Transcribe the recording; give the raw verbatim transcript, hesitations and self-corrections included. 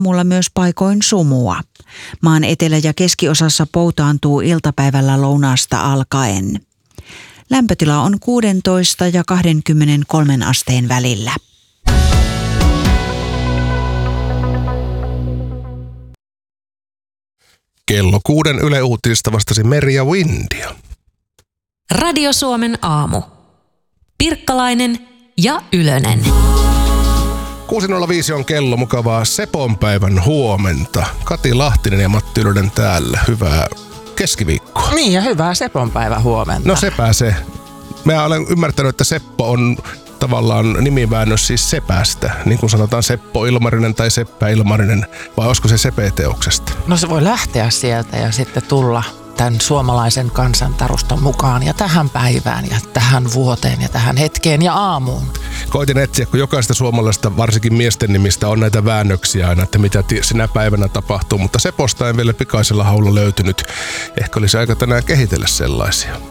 Mulla myös paikoin sumua. Maan etelä- ja keskiosassa poutaantuu iltapäivällä lounaasta alkaen. Lämpötila on kuusitoista ja kaksikymmentäkolme asteen välillä. Kello kuuden Yle Uutisista vastasi Merja Windia. Radio Suomen aamu. Pirkkalainen ja Ylönen. kuusi nolla viisi on kello, mukavaa Seponpäivän huomenta. Kati Lahtinen ja Matti Ylönen täällä. Hyvää keskiviikkoa. Niin ja hyvää Seponpäivän huomenta. No sepä se. Mä olen ymmärtänyt, että Seppo on tavallaan nimiväännös siis sepästä. Niin kuin sanotaan Seppo Ilmarinen tai Seppä Ilmarinen. Vai olisiko se sepeteoksesta? No se voi lähteä sieltä ja sitten tulla tämän suomalaisen kansantaruston mukaan ja tähän päivään ja tähän vuoteen ja tähän hetkeen ja aamuun. Koitin etsiä, kun jokaista suomalaista, varsinkin miesten nimistä, on näitä väännöksiä aina, että mitä sinä päivänä tapahtuu, mutta Seposta en vielä pikaisella haulla löytynyt. Ehkä olisi aika tänään kehitellä sellaisia.